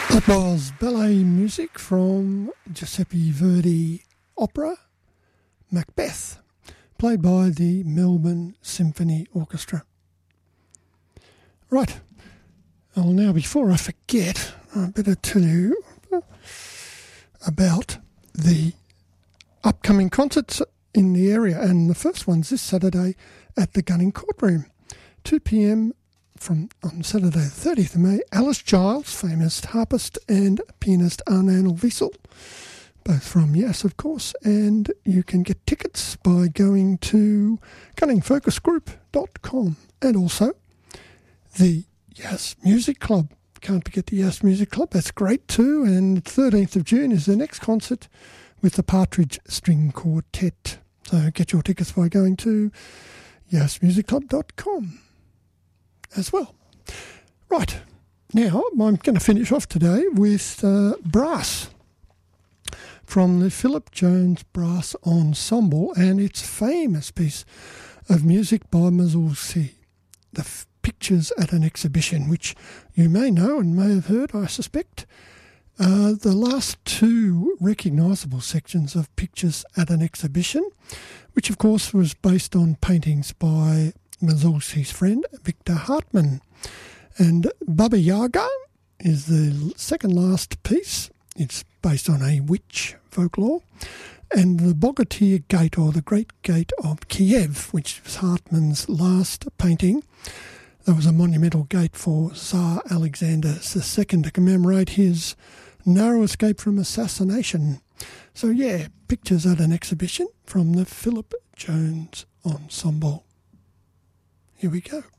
That was ballet music from Giuseppe Verdi opera Macbeth, played by the Melbourne Symphony Orchestra. Right, well now before I forget, I better tell you about the upcoming concerts in the area, and the first one's this Saturday at the Gunning Courtroom, 2 p.m. on Saturday the 30th of May. Alice Giles, famous harpist, and pianist Arnanel Wiesel, both from Yass, of course, and you can get tickets by going to gunningfocusgroup.com, and also the Yass Music Club. Can't forget the Yass Music Club, that's great too, and 13th of June is the next concert with the Partridge String Quartet. So get your tickets by going to yassmusicclub.com as well. Right, now I'm going to finish off today with brass from the Philip Jones Brass Ensemble and its famous piece of music by Mazursi, the Pictures at an Exhibition, which you may know and may have heard, I suspect. The last two recognisable sections of Pictures at an Exhibition, which of course was based on paintings by Mazursi's friend Victor Hartmann. And Baba Yaga is the second last piece. It's based on a witch folklore. And the Bogatyr Gate, or the Great Gate of Kiev, which was Hartmann's last painting. There was a monumental gate for Tsar Alexander II to commemorate his narrow escape from assassination. So yeah, Pictures at an Exhibition from the Philip Jones Ensemble. Here we go.